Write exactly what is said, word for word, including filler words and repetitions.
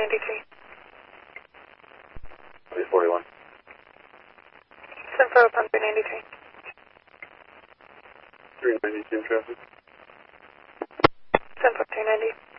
ninety-three. three forty-one. Info upon three ninety-three. three ninety-two traffic. Info three ninety.